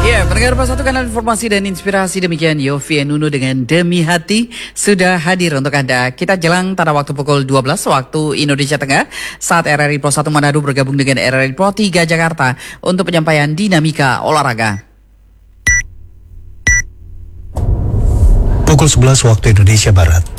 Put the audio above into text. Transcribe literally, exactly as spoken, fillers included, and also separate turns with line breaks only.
Ya, pendengar Pas Satu Kanal Informasi dan Inspirasi, demikian Yofi Nuno dengan Demi Hati sudah hadir untuk Anda. Kita jelang pada waktu pukul dua belas waktu Indonesia Tengah saat R R I Pro satu Manado bergabung dengan R R I Pro tiga Jakarta untuk penyampaian dinamika olahraga.
Pukul sebelas waktu Indonesia Barat.